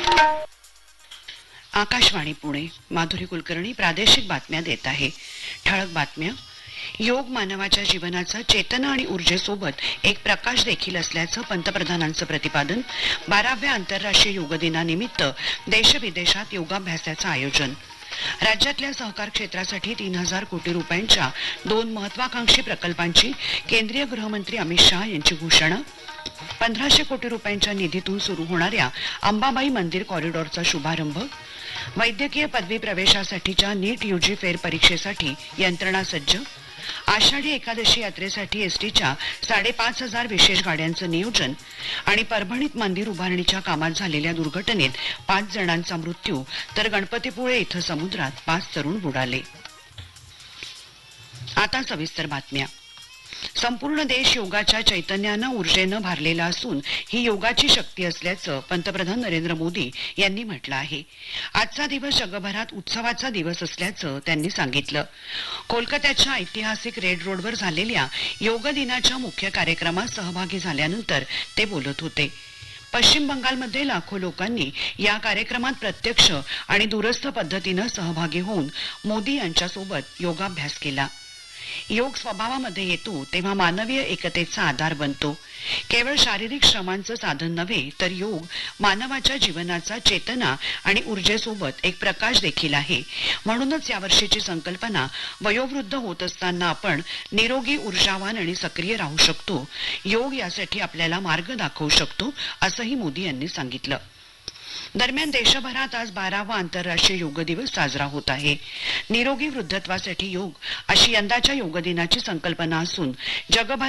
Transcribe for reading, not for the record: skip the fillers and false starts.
आकाशवाणी पुणे. माधुरी कुलकर्णी प्रादेशिक बातम्या देत आहे. ठळक बातम्या. योग मानवाच्या जीवनाचा चेतना आणि ऊर्जेसोबत एक प्रकाश देखील असल्याचं पंतप्रधानांचं प्रतिपादन. 12व्या आंतरराष्ट्रीय योग दिनानिमित्त देशविदेशात योगाभ्यासाचं आयोजन. राज्यातल्या सहकार क्षेत्रासाठी 3,000 कोटी रुपयांच्या 2 महत्वाकांक्षी प्रकल्पांची केंद्रीय गृहमंत्री अमित शहा यांची घोषणा. 1,500 कोटी रुपयांच्या निधीतून सुरू होणाऱ्या अंबाबाई मंदिर कॉरिडॉरचा शुभारंभ. वैद्यकीय पदवी प्रवेशासाठीच्या नीट यूजी फेर परीक्षेसाठी यंत्रणा सज्ज. आषाढी एकादशी यात्रेसाठी एसटीच्या 5,500 विशेष गाड्यांचं नियोजन. आणि परभणीत मंदिर उभारणीच्या कामात झालेल्या दुर्घटनेत 5 जणांचा मृत्यू तर गणपतीपुळे इथं समुद्रात 5 तरुण बुडाले. आता सविस्तर बातम्या. संपूर्ण देश योगाच्या चैतन्यानं ऊर्जेनं भारलेला असून ही योगाची शक्ती असल्याचं पंतप्रधान नरेंद्र मोदी यांनी म्हटलं आहे. आजचा दिवस जगभरात उत्सवाचा दिवस असल्याचं त्यांनी सांगितलं. कोलकात्याच्या ऐतिहासिक रेड रोडवर झालेल्या योग दिनाच्या मुख्य कार्यक्रमात सहभागी झाल्यानंतर ते बोलत होते. पश्चिम बंगालमध्ये लाखो लोकांनी या कार्यक्रमात प्रत्यक्ष आणि दूरस्थ पद्धतीनं सहभागी होऊन मोदी यांच्यासोबत योगाभ्यास केला. योग स्वभावामध्ये येतो तेव्हा मानवीय एकतेचा आधार बनतो. केवळ शारीरिक श्रमांचं साधन नव्हे तर योग मानवाच्या जीवनाचा चेतना आणि ऊर्जेसोबत एक प्रकाश देखील आहे. म्हणूनच यावर्षीची संकल्पना वयोवृद्ध होत असताना आपण निरोगी, ऊर्जावान आणि सक्रिय राहू शकतो. योग यासाठी आपल्याला मार्ग दाखवू शकतो असंही मोदी यांनी सांगितलं. दरम्यान देशभरात आज 12वा आंतरराष्ट्रीय योग दिवस साजरा होत आहे. निरोगी वृद्धत्वासाठी योग अशी यंदाच्या योग दिनाची संकल्पना असून जगभरात